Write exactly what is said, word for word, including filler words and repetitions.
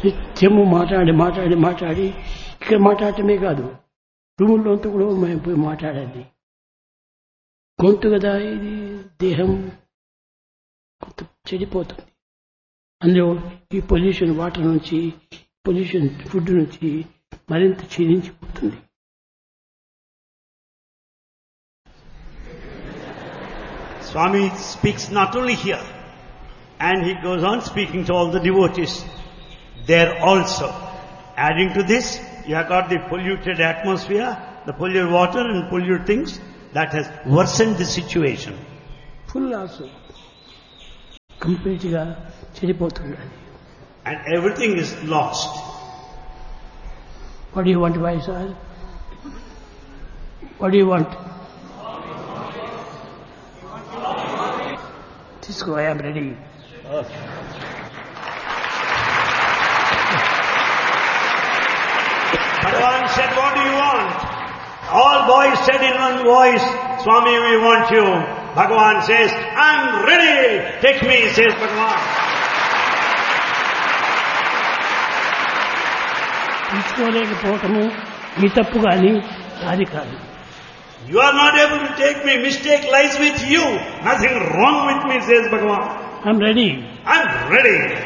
నిత్యము మాట్లాడి మాట్లాడి మాట్లాడి ఇక్కడ మాట్లాడటమే కాదు, రూముల్లోంతా కూడా మేము పోయి మాట్లాడాలి. గొంతు కదా ఇది, దేహం కొంత చెడిపోతుంది. అందులో ఈ పొల్యూషన్ వాటర్ నుంచి, పొల్యూషన్ ఫుడ్ నుంచి మరింత క్షీణించిపోతుంది. Swami speaks not only here, and he goes on speaking to all the devotees there also. Adding to this, you have got the polluted atmosphere, the polluted water and polluted things that has worsened the situation. Full also complete గా చెడిపోతుంది. And everything is lost. What do you want, Vaisal? What do you want? Cisco, I am ready. Bhagavan said, what do you want? All boys said in one voice, Swami, we want you. Bhagavan says, I am ready. Take me, says Bhagavan. తీసుకోలేకపోవటము మీ తప్పు కానీ అది కాదు. You are not able to take me. Mistake lies with you. Nothing wrong with me, says Bhagavan. I am ready. I am ready.